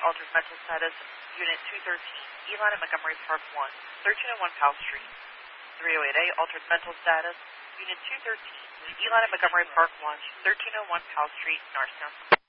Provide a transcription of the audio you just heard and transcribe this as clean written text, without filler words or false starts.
altered mental status, Unit 213, Elon and Montgomery Park 1, 1301 Powell Street. 308A, altered mental status, Unit 213, Elon and Montgomery Park 1, 1301 Powell Street, Norristown.